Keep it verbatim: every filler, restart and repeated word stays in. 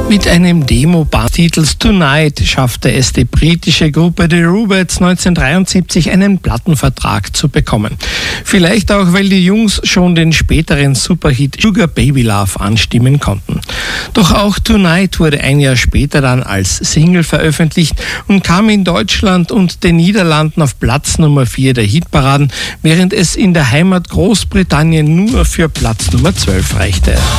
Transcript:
Mit einem Demo-Band titels Tonight schaffte es die britische Gruppe The Rubettes neunzehnhundertdreiundsiebzig einen Plattenvertrag zu bekommen. Vielleicht auch, weil die Jungs schon den späteren Superhit Sugar Baby Love anstimmen konnten. Doch auch Tonight wurde ein Jahr später dann als Single veröffentlicht und kam in Deutschland und den Niederlanden auf Platz Nummer vier der Hitparaden, während es in der Heimat Großbritannien nur für Platz Nummer zwölf reichte.